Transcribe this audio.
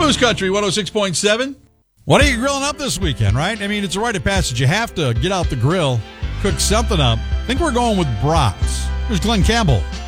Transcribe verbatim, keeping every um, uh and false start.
Moose Country one oh six point seven. What are you grilling up this weekend, right? I mean, it's a rite of passage. You have to get out the grill, cook something up. I think we're going with brats. Here's Glenn Campbell.